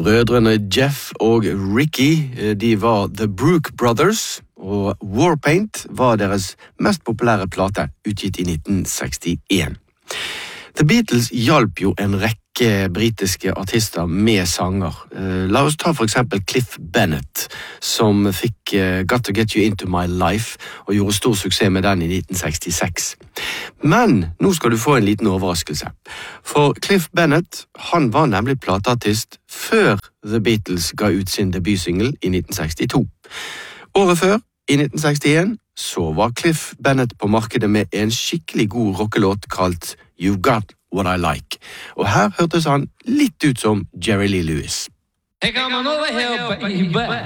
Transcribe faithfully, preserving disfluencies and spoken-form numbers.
Brødrene Jeff og Ricky, de var The Brooke Brothers, og Warpaint var deres mest populære plate, utgitt i nitten sekstien. The Beatles hjalp jo en rekke britiske artister med sanger. La oss ta for eksempel Cliff Bennett, som fikk Got to Get You Into My Life, og gjorde stor suksess med den i nitten sekstiseks. Men nå skal du få en liten overraskelse. For Cliff Bennett, han var nemlig plateartist før The Beatles ga ut sin debutsingle i nitten sekstito. Året før, i nitten sekstien, så var Cliff Bennett på markedet med en skikkelig god rockelåt kalt You've Got What I Like. Og her hørtes han litt ut som Jerry Lee Lewis. Hey, come on over here, baby.